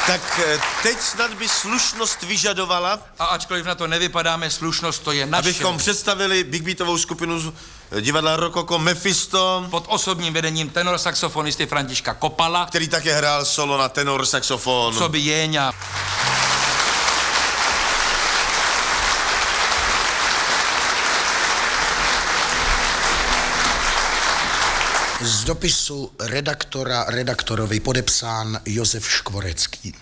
Tak teď snad by slušnost vyžadovala... A ačkoliv na to nevypadáme, slušnost to je naše. Abychom představili big beatovou skupinu z divadla Rokoko Mephisto. Pod osobním vedením tenorsaxofonisty Františka Kopala. Který také hrál solo na tenorsaxofon. Co by Jéňa. Z dopisu redaktorovi podepsán Josef Škvorecký.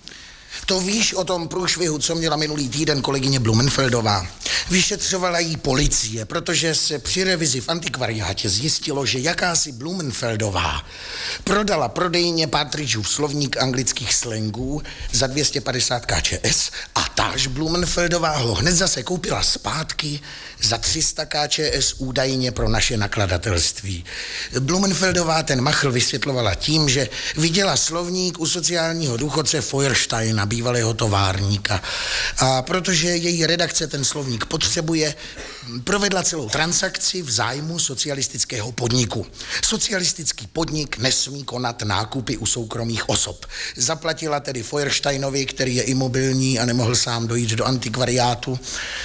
To víš o tom průšvihu, co měla minulý týden kolegyně Blumenfeldová. Vyšetřovala jí policie, protože se při revizi v antikvariátě zjistilo, že jakási Blumenfeldová prodala prodejně Partridgeův slovník anglických slangů za 250 KČS a táž Blumenfeldová ho hned zase koupila zpátky za 300 KČS údajně pro naše nakladatelství. Blumenfeldová ten machl vysvětlovala tím, že viděla slovník u sociálního důchodce Feuersteina, bývalého továrníka. A protože její redakce ten slovník potřebuje, provedla celou transakci v zájmu socialistického podniku. Socialistický podnik nesmí konat nákupy u soukromých osob. Zaplatila tedy Feuersteinovi, který je imobilní a nemohl sám dojít do antikvariátu,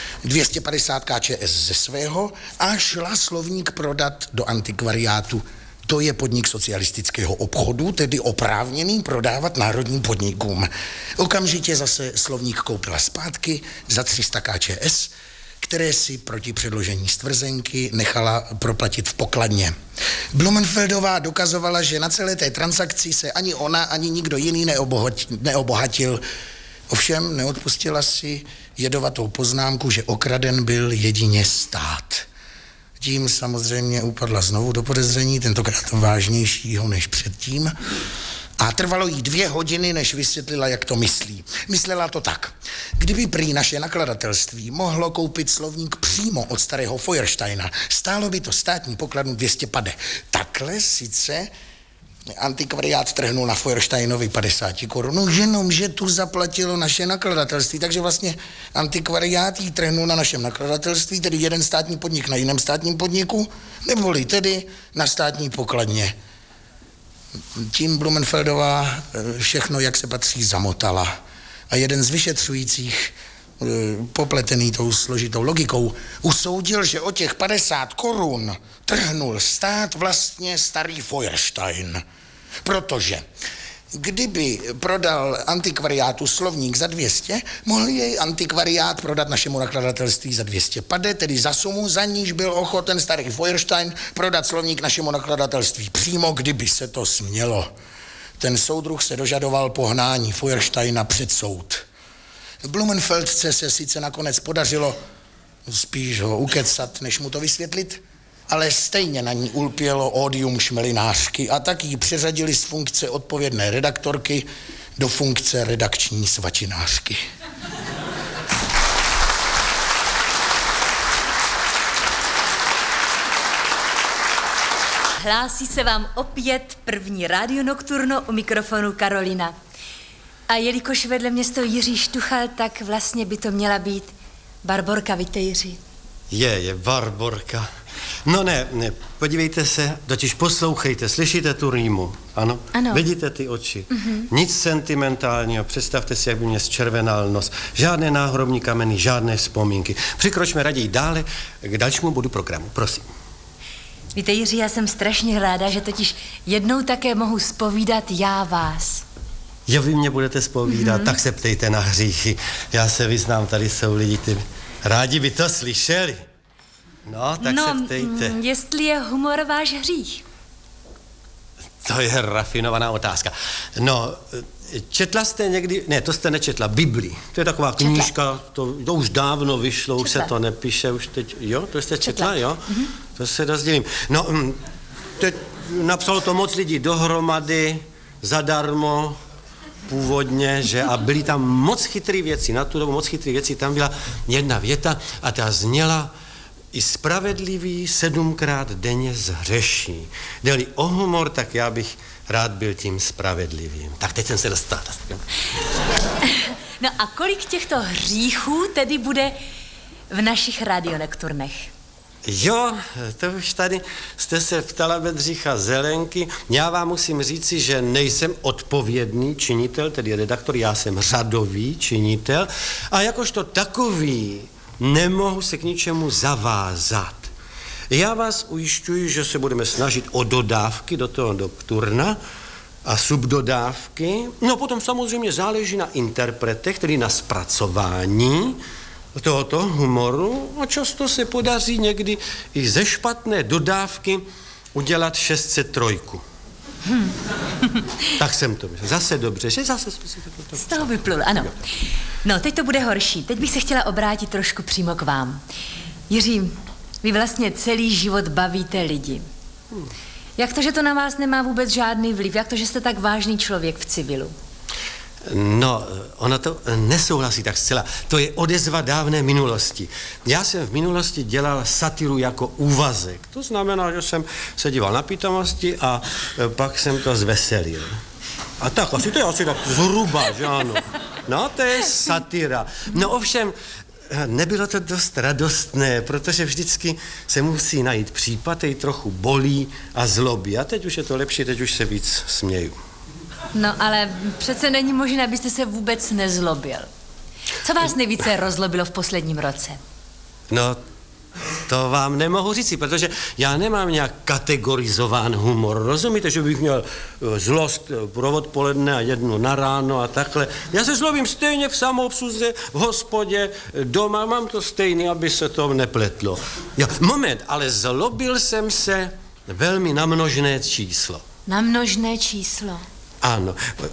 250 KČS ze svého a šla slovník prodat do antikvariátu. To je podnik socialistického obchodu, tedy oprávněný prodávat národním podnikům. Okamžitě zase slovník koupila zpátky za 300 KČS, které si proti předložení stvrzenky nechala proplatit v pokladně. Blumenfeldová dokazovala, že na celé té transakci se ani ona, ani nikdo jiný neobohatil. Ovšem neodpustila si jedovatou poznámku, že okraden byl jedině stát. Tím samozřejmě upadla znovu do podezření, tentokrát vážnějšího než předtím. A trvalo jí 2 hodiny, než vysvětlila, jak to myslí. Myslela to tak. Kdyby prý naše nakladatelství mohlo koupit slovník přímo od starého Feuersteina, stálo by to státní pokladnu 250. Takhle sice antikvariát trhnul na Feuersteinovi 50 korun, jenomže tu zaplatilo naše nakladatelství, takže vlastně antikvariát jí trhnul na našem nakladatelství, tedy jeden státní podnik na jiném státním podniku, neboli tedy na státní pokladně. Tím Blumenfeldová všechno, jak se patří, zamotala. A jeden z vyšetřujících, popletený tou složitou logikou, usoudil, že o těch 50 korun trhnul stát vlastně starý Feuerstein. Protože kdyby prodal antikvariátu slovník za 200, mohl jej antikvariát prodat našemu nakladatelství za 250, tedy za sumu, za níž byl ochoten starý Feuerstein prodat slovník našemu nakladatelství přímo, kdyby se to smělo. Ten soudruh se dožadoval pohnání Feuersteina před soud. Blumenfeldce se sice nakonec podařilo spíš ho ukecat, než mu to vysvětlit, ale stejně na ní ulpělo ódium šmelinářky a tak ji přeřadili z funkce odpovědné redaktorky do funkce redakční svačinářky. Hlásí se vám opět první Radio Nocturno, u mikrofonu Karolina. A jelikož vedle mě stojí Jiří Štuchal, tak vlastně by to měla být Barborka, víte, Jiří? Je Barborka. No ne, podívejte se, totiž poslouchejte, slyšíte tu rýmu, ano? Ano. Vidíte ty oči? Nic sentimentálního, představte si, jak by mě zčervenal nos. Žádné náhrobní kameny, žádné vzpomínky. Přikročme raději dále k dalšímu bodu programu, prosím. Víte, Jiří, já jsem strašně ráda, že totiž jednou také mohu zpovídat já vás. Jo, vy mě budete zpovídat, tak se ptejte na hříchy. Já se vyznám, tady jsou lidi, ty rádi by to slyšeli. No, tak se ptejte. Jestli je humor váš hřích? To je rafinovaná otázka. No, četla jste někdy, ne, to jste nečetla, Bibli. To je taková knížka, to už dávno vyšlo, už se to nepíše, už teď, jo, to jste četla, jo? To se dost divím. No, teď napsalo to moc lidí dohromady, zadarmo, původně, že a byly tam moc chytrý věci, na tu dobu moc chytrý věci, tam byla jedna věta a ta zněla: i spravedlivý 7krát denně zhřeší. Jde-li o humor, tak já bych rád byl tím spravedlivým. Tak teď jsem se dostal. No a kolik těchto hříchů tedy bude v našich radionekturnech? Jo, to už tady jste se ptala Bedřicha Zelenky. Já vám musím říci, že nejsem odpovědný činitel, tedy redaktor, já jsem řadový činitel a jakožto takový nemohu se k ničemu zavázat. Já vás ujišťuji, že se budeme snažit o dodávky do toho nokturna a subdodávky. No potom samozřejmě záleží na interpretech, tedy na zpracování tohoto humoru a často se podaří někdy i ze špatné dodávky udělat 603. Tak jsem to myslel. Zase dobře, že zase jsme si to Z toho vyplul, ano. No, teď to bude horší. Teď bych se chtěla obrátit trošku přímo k vám. Jiří, vy vlastně celý život bavíte lidi. Jak to, že to na vás nemá vůbec žádný vliv? Jak to, že jste tak vážný člověk v civilu? No, ono to nesouhlasí tak zcela. To je odezva dávné minulosti. Já jsem v minulosti dělal satiru jako úvazek. To znamená, že jsem se díval na pitomosti a pak jsem to zveselil. A tak, to je asi tak zhruba, že ano. No, to je satira. No ovšem, nebylo to dost radostné, protože vždycky se musí najít případ, který trochu bolí a zlobí. A teď už je to lepší, teď už se víc směju. No, ale přece není možné, abyste se vůbec nezlobil. Co vás nejvíce rozlobilo v posledním roce? No, to vám nemohu říci, protože já nemám nějak kategorizován humor. Rozumíte, že bych měl zlost pro odpoledne a jednu na ráno a takhle. Já se zlobím stejně v samoobsluze, v hospodě, doma, mám to stejný, aby se to nepletlo. Moment, ale zlobil jsem se velmi na množné číslo. Na množné číslo? Ano.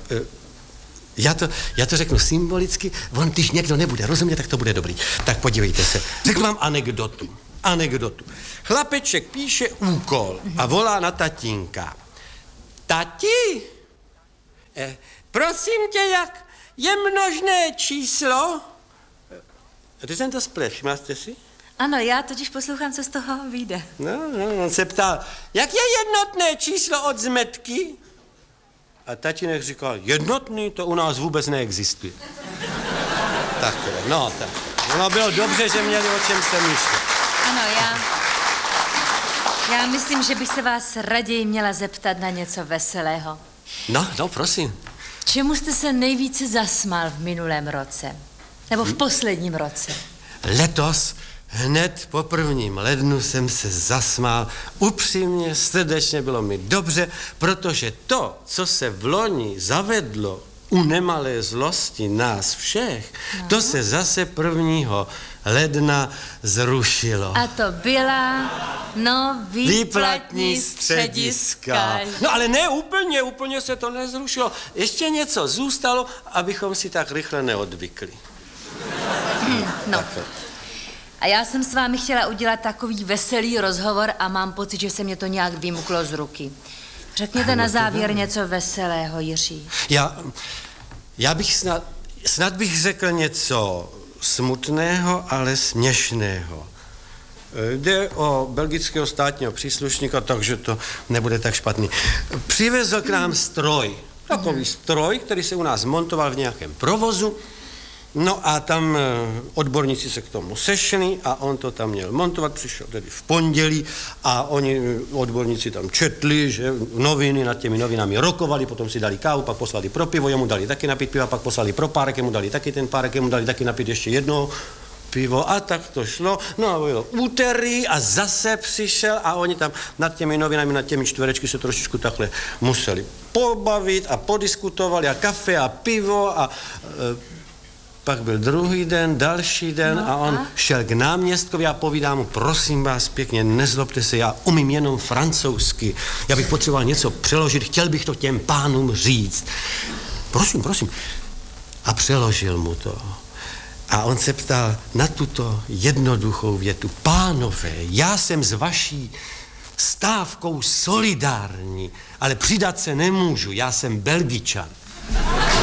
Já to řeknu symbolicky, když někdo nebude rozumět, tak to bude dobrý. Tak podívejte se, řeknu vám anekdotu. Chlapeček píše úkol a volá na tatínka. Tati, prosím tě, jak je množné číslo? Teď jsem to splet, všimla jste si? Ano, já totiž poslouchám, co z toho vyjde. No, on se ptal, jak je jednotné číslo od zmetky? A tatínek říkal, jednotný, to u nás vůbec neexistuje. Takhle, no tak. Ono bylo dobře, že měli o čem se myšlet. Ano, já myslím, že bych se vás raději měla zeptat na něco veselého. No, prosím. Čemu jste se nejvíce zasmál v minulém roce? Nebo v posledním roce? Letos, hned po 1. lednu jsem se zasmál. Upřímně, srdečně bylo mi dobře, protože to, co se v loni zavedlo u nemalé zlosti nás všech, to se zase 1. ledna zrušilo. A to byla, výplatní střediska. No ale ne úplně se to nezrušilo. Ještě něco zůstalo, abychom si tak rychle neodvykli. No. A já jsem s vámi chtěla udělat takový veselý rozhovor a mám pocit, že se mě to nějak vymklo z ruky. Řekněte na závěr něco veselého, Jiří. Já bych snad bych řekl něco smutného, ale směšného. Jde o belgického státního příslušníka, takže to nebude tak špatný. Přivezl k nám stroj. Takový stroj, který se u nás montoval v nějakém provozu. No a tam odborníci se k tomu sešli a on to tam měl montovat, přišel tedy v pondělí a oni odborníci tam četli, že noviny nad těmi novinami rokovali, potom si dali kávu, pak poslali pro pivo, jemu dali taky napít piva, pak poslali pro párek, jemu dali taky ten párek, jemu dali taky napít ještě jedno pivo a tak to šlo. No a bylo úterý a zase přišel a oni tam nad těmi novinami, nad těmi čtverečky se trošičku takhle museli pobavit a podiskutovali a kafe a pivo a pak byl druhý den, další den a on šel k náměstkovi a povídá mu, prosím vás pěkně, nezlobte se, já umím jenom francouzsky, já bych potřeboval něco přeložit, chtěl bych to těm pánům říct. Prosím. A přeložil mu to. A on se ptal na tuto jednoduchou větu, pánové, já jsem s vaší stávkou solidární, ale přidat se nemůžu, já jsem Belgičan.